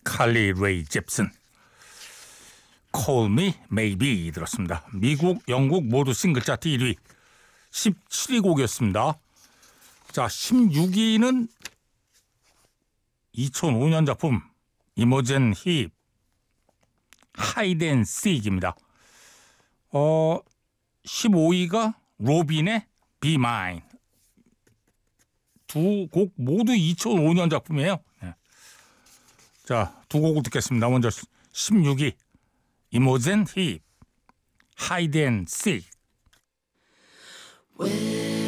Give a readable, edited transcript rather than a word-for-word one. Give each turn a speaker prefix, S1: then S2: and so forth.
S1: 칼리 레이 잽슨 Call Me Maybe 들었습니다. 미국, 영국 모두 싱글 차트 1위 17위 곡이었습니다. 자, 16위는 2005년 작품 이모젠 힙 Hide and Seek입니다. 15위가 로빈의 Be Mine. 두 곡 모두 2005년 작품이에요. 네. 자, 두 곡을 듣겠습니다. 먼저 16위 이모젠 힙 Hide and Seek.